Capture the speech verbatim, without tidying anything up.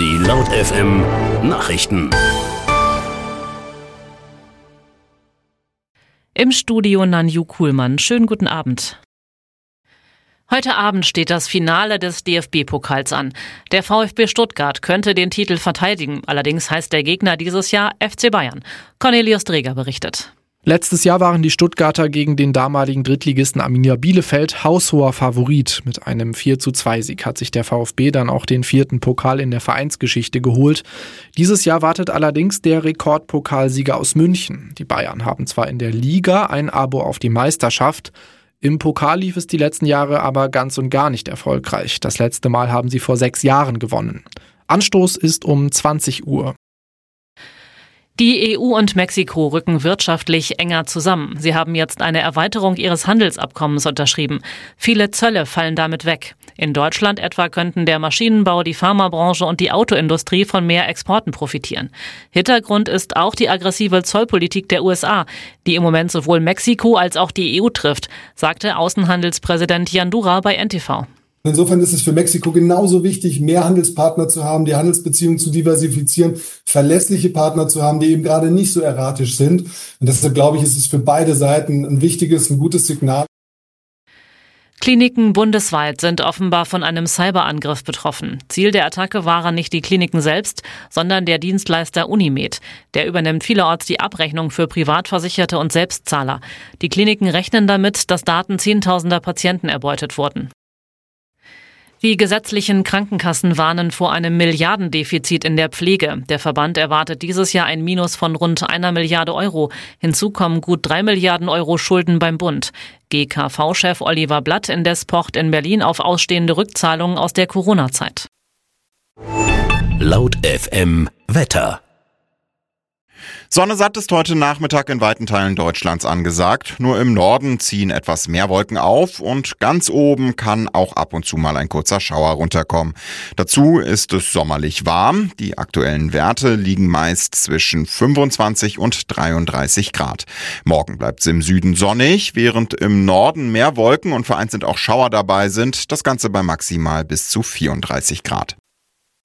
Die Laut F M Nachrichten. Im Studio Nanju Kuhlmann. Schönen guten Abend. Heute Abend steht das Finale des D F B-Pokals an. Der VfB Stuttgart könnte den Titel verteidigen. Allerdings heißt der Gegner dieses Jahr F C Bayern. Cornelius Dreger berichtet. Letztes Jahr waren die Stuttgarter gegen den damaligen Drittligisten Arminia Bielefeld haushoher Favorit. Mit einem vier zu zwei Sieg hat sich der VfB dann auch den vierten Pokal in der Vereinsgeschichte geholt. Dieses Jahr wartet allerdings der Rekordpokalsieger aus München. Die Bayern haben zwar in der Liga ein Abo auf die Meisterschaft, im Pokal lief es die letzten Jahre aber ganz und gar nicht erfolgreich. Das letzte Mal haben sie vor sechs Jahren gewonnen. Anstoß ist um zwanzig Uhr. Die E U und Mexiko rücken wirtschaftlich enger zusammen. Sie haben jetzt eine Erweiterung ihres Handelsabkommens unterschrieben. Viele Zölle fallen damit weg. In Deutschland etwa könnten der Maschinenbau, die Pharmabranche und die Autoindustrie von mehr Exporten profitieren. Hintergrund ist auch die aggressive Zollpolitik der U S A, die im Moment sowohl Mexiko als auch die E U trifft, sagte Außenhandelspräsident Jan Dura bei N T V. Insofern ist es für Mexiko genauso wichtig, mehr Handelspartner zu haben, die Handelsbeziehungen zu diversifizieren, verlässliche Partner zu haben, die eben gerade nicht so erratisch sind. Und deshalb glaube ich, ist es für beide Seiten ein wichtiges, ein gutes Signal. Kliniken bundesweit sind offenbar von einem Cyberangriff betroffen. Ziel der Attacke waren nicht die Kliniken selbst, sondern der Dienstleister Unimed. Der übernimmt vielerorts die Abrechnung für Privatversicherte und Selbstzahler. Die Kliniken rechnen damit, dass Daten zehntausender Patienten erbeutet wurden. Die gesetzlichen Krankenkassen warnen vor einem Milliardendefizit in der Pflege. Der Verband erwartet dieses Jahr ein Minus von rund einer Milliarde Euro. Hinzu kommen gut drei Milliarden Euro Schulden beim Bund. G K V-Chef Oliver Blatt indes pocht in Berlin auf ausstehende Rückzahlungen aus der Corona-Zeit. Laut F M Wetter. Sonne satt ist heute Nachmittag in weiten Teilen Deutschlands angesagt. Nur im Norden ziehen etwas mehr Wolken auf und ganz oben kann auch ab und zu mal ein kurzer Schauer runterkommen. Dazu ist es sommerlich warm. Die aktuellen Werte liegen meist zwischen fünfundzwanzig und dreiunddreißig Grad. Morgen bleibt es im Süden sonnig, während im Norden mehr Wolken und vereinzelt auch Schauer dabei sind. Das Ganze bei maximal bis zu vierunddreißig Grad.